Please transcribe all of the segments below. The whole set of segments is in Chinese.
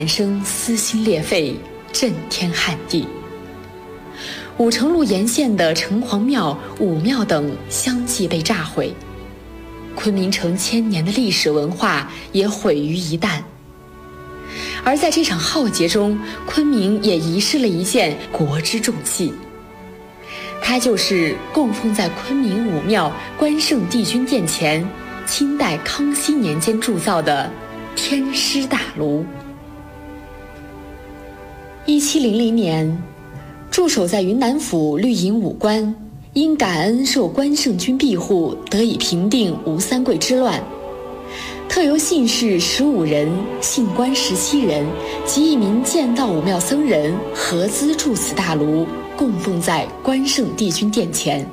生撕心裂肺，震天撼地。武城路沿线的城隍庙、武庙等相继被炸毁，昆明成千年的历史文化也毁于一旦。而在这场浩劫中，昆明也遗失了一件国之重器，它就是供奉在昆明武庙关圣帝君殿前，清代康熙年间铸造的天师大炉。1700年，驻守在云南府绿营武官因感恩受关圣君庇护，得以平定吴三桂之乱，特由信士15人、信官17人及一名剑道武庙僧人合资铸此大炉，供奉在关圣帝君殿前。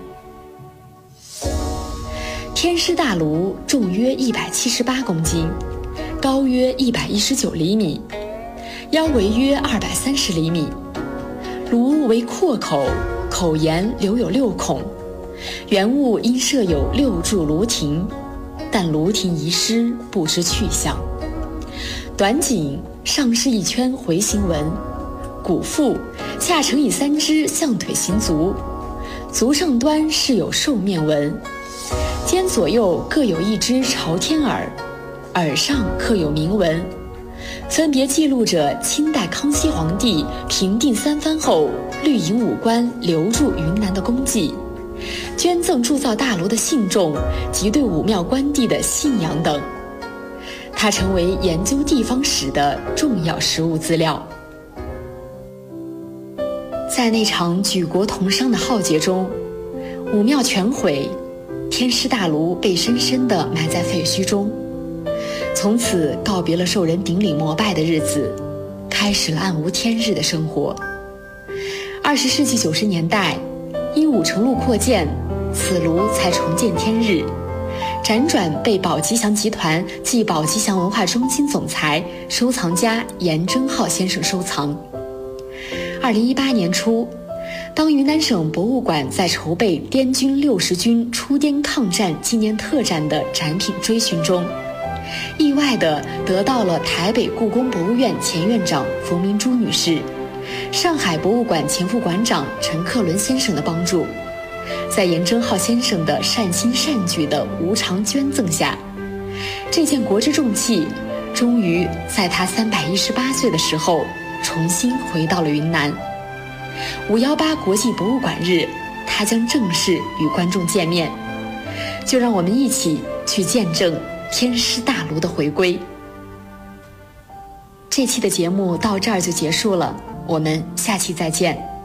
天师大炉重约178公斤，高约119厘米，腰围约230厘米，炉为阔口，口沿留有6孔，原物因设有6柱炉亭，但炉亭遗失，不知去向。短颈上是一圈回形纹，骨腹下呈以3只象腿形足，足上端是有兽面纹，肩左右各有1只朝天耳，耳上刻有铭文，分别记录着清代康熙皇帝平定三藩后绿营武官留驻云南的功绩，捐赠铸造大炉的信众及对武庙关帝的信仰等。它成为研究地方史的重要实物资料。在那场举国同伤的浩劫中，武庙全毁，天师大炉被深深地埋在废墟中，从此告别了受人顶礼膜拜的日子，开始了暗无天日的生活。20世纪90年代，因武城路扩建，此炉才重见天日，辗转被宝吉祥集团暨宝吉祥文化中心总裁、收藏家严征浩先生收藏。2018年初，当云南省博物馆在筹备滇军60军出滇抗战纪念特展的展品追寻中，意外地得到了台北故宫博物院前院长冯明珠女士、上海博物馆前副馆长陈克伦先生的帮助，在严征浩先生的善心善举的无偿捐赠下，这件国之重器终于在他318岁的时候重新回到了云南。518国际博物馆日，他将正式与观众见面，就让我们一起去见证天师大炉的回归。这期的节目到这儿就结束了，我们下期再见。